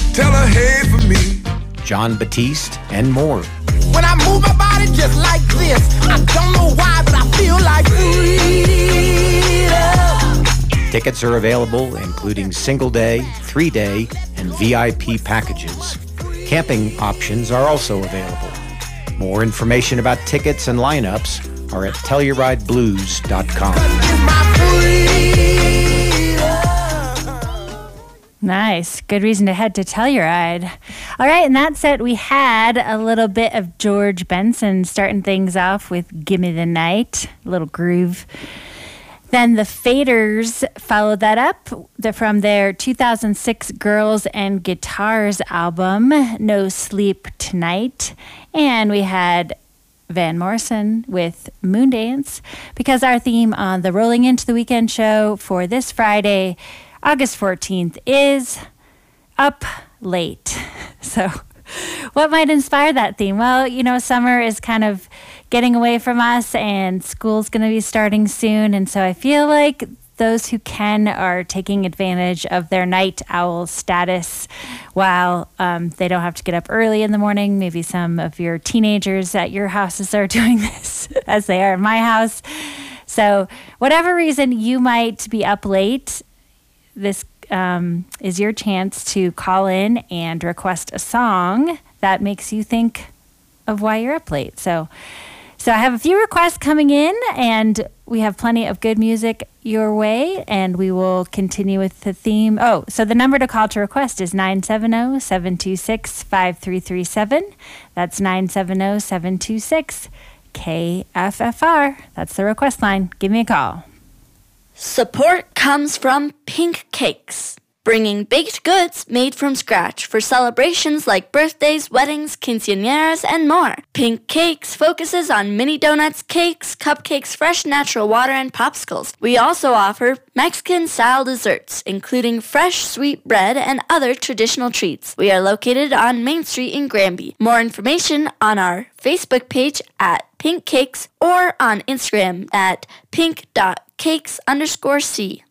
Tell her hey for me. John Batiste, and more. When I move my body just like this, I don't know why, but I feel like freedom. Tickets are available, including single-day, 3-day, and VIP packages. Camping options are also available. More information about tickets and lineups are at TellYourRideBlues.com. Nice. Good reason to head to Telluride. All right, and that's it. We had a little bit of George Benson starting things off with Gimme the Night, a little groove. Then the Faders followed that up from their 2006 Girls and Guitars album, No Sleep Tonight. And we had Van Morrison with Moondance, because our theme on the Rolling Into the Weekend show for this Friday, August 14th, is Up Late. So what might inspire that theme? Well, you know, summer is kind of getting away from us and school's going to be starting soon. And so I feel like those who can are taking advantage of their night owl status while they don't have to get up early in the morning. Maybe some of your teenagers at your houses are doing this as they are in my house. So whatever reason you might be up late, this is your chance to call in and request a song that makes you think of why you're up late. So I have a few requests coming in, and we have plenty of good music your way, and we will continue with the theme. Oh, so the number to call to request is 970-726-5337. That's 970-726-KFFR. That's the request line. Give me a call. Support comes from Pink Cakes, bringing baked goods made from scratch for celebrations like birthdays, weddings, quinceañeras, and more. Pink Cakes focuses on mini donuts, cakes, cupcakes, fresh natural water, and popsicles. We also offer Mexican-style desserts, including fresh sweet bread and other traditional treats. We are located on Main Street in Granby. More information on our Facebook page at Pink Cakes or on Instagram at pink.cakes_c.